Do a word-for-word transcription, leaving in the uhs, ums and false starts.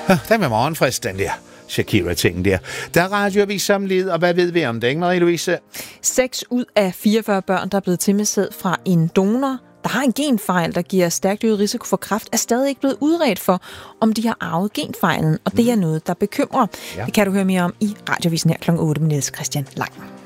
Den er morgenfrisk, den der Shakira-ting der. Der er radioavis som led, og hvad ved vi om det, ikke, Marie-Louise? seks ud af fireogfyrre børn, der er blevet til med sæd fra en donor, der har en genfejl, der giver stærkt øget risiko for kræft, er stadig ikke blevet udredt for, om de har arvet genfejlen, og det er noget, der bekymrer. Ja. Det kan du høre mere om i radioavisen her klokken otte med Niels Christian Lang.